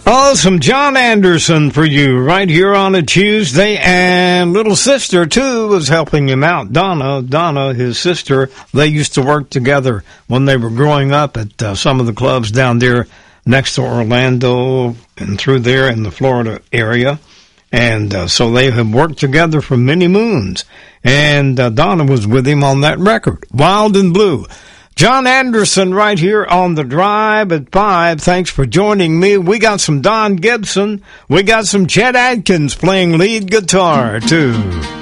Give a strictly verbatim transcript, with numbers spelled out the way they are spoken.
Oh, some John Anderson for you right here on a Tuesday. And little sister, too, was helping him out. Donna, Donna, his sister, they used to work together when they were growing up at uh, some of the clubs down there next to Orlando and through there in the Florida area. And uh, so they have worked together for many moons. And uh, Donna was with him on that record, Wild and Blue. John Anderson right here on The Drive at five. Thanks for joining me. We got some Don Gibson. We got some Chet Atkins playing lead guitar, too.